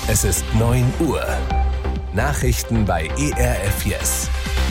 Es ist 9 Uhr. Nachrichten bei ERF Yes.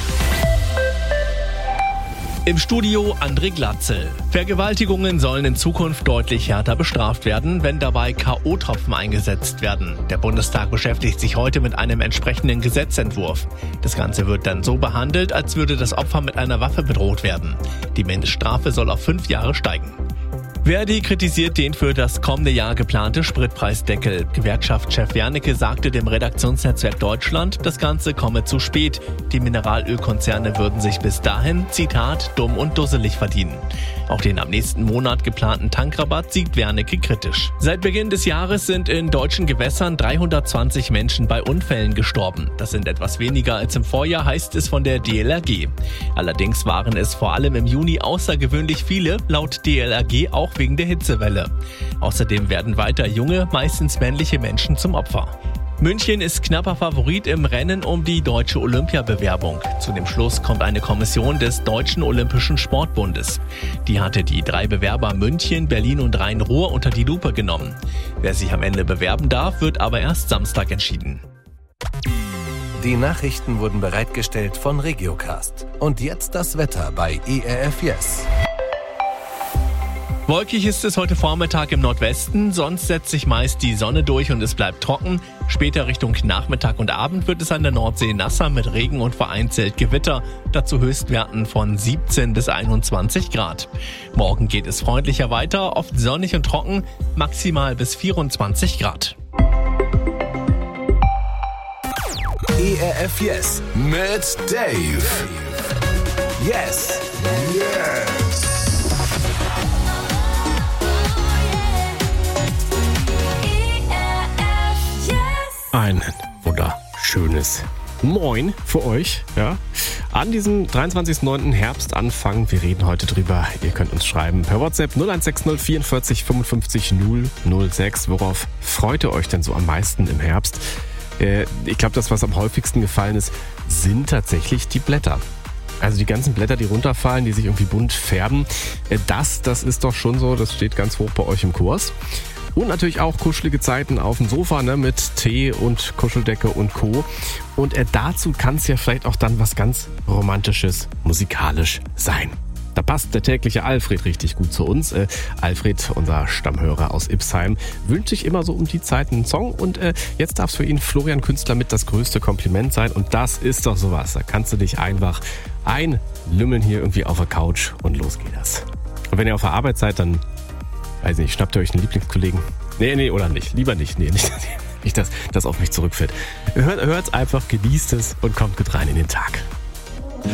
Im Studio André Glatzel. Vergewaltigungen sollen in Zukunft deutlich härter bestraft werden, wenn dabei K.O.-Tropfen eingesetzt werden. Der Bundestag beschäftigt sich heute mit einem entsprechenden Gesetzentwurf. Das Ganze wird dann so behandelt, als würde das Opfer mit einer Waffe bedroht werden. Die Mindeststrafe soll auf 5 Jahre steigen. Verdi kritisiert den für das kommende Jahr geplante Spritpreisdeckel. Gewerkschaftschef Wernicke sagte dem Redaktionsnetzwerk Deutschland, das Ganze komme zu spät. Die Mineralölkonzerne würden sich bis dahin, Zitat, dumm und dusselig verdienen. Auch den am nächsten Monat geplanten Tankrabatt sieht Wernicke kritisch. Seit Beginn des Jahres sind in deutschen Gewässern 320 Menschen bei Unfällen gestorben. Das sind etwas weniger als im Vorjahr, heißt es von der DLRG. Allerdings waren es vor allem im Juni außergewöhnlich viele, laut DLRG auch wegen der Hitzewelle. Außerdem werden weiter junge, meistens männliche Menschen zum Opfer. München ist knapper Favorit im Rennen um die deutsche Olympiabewerbung. Zu dem Schluss kommt eine Kommission des Deutschen Olympischen Sportbundes. Die hatte die 3 Bewerber München, Berlin und Rhein-Ruhr unter die Lupe genommen. Wer sich am Ende bewerben darf, wird aber erst Samstag entschieden. Die Nachrichten wurden bereitgestellt von Regiocast. Und jetzt das Wetter bei ERF Yes. Wolkig ist es heute Vormittag im Nordwesten, sonst setzt sich meist die Sonne durch und es bleibt trocken. Später Richtung Nachmittag und Abend wird es an der Nordsee nasser mit Regen und vereinzelt Gewitter. Dazu Höchstwerten von 17 bis 21 Grad. Morgen geht es freundlicher weiter, oft sonnig und trocken, maximal bis 24 Grad. ERF Yes mit Dave. Yes. Yes. Ein wunderschönes Moin für euch, ja. An diesem 23.09. Herbstanfang. Wir reden heute drüber. Ihr könnt uns schreiben per WhatsApp 0160 44 55 006. Worauf freut ihr euch denn so am meisten im Herbst? Ich glaube, das, was am häufigsten gefallen ist, sind tatsächlich die Blätter. Also die ganzen Blätter, die runterfallen, die sich irgendwie bunt färben. Das ist doch schon so, das steht ganz hoch bei euch im Kurs. Und natürlich auch kuschelige Zeiten auf dem Sofa, ne, mit Tee und Kuscheldecke und Co. Und dazu kann es ja vielleicht auch dann was ganz Romantisches musikalisch sein. Da passt der tägliche Alfred richtig gut zu uns. Alfred, unser Stammhörer aus Ipsheim, wünscht sich immer so um die Zeit einen Song. Und jetzt darf es für ihn Florian Künstler mit das größte Kompliment sein. Und das ist doch sowas. Da kannst du dich einfach einlümmeln hier irgendwie auf der Couch und los geht das. Und wenn ihr auf der Arbeit seid, dann weiß nicht, schnappt ihr euch einen Lieblingskollegen? Nee, oder nicht. Lieber nicht. Nee, nicht, dass das auf mich zurückfällt. Hört's einfach, genießt es und kommt gut rein in den Tag.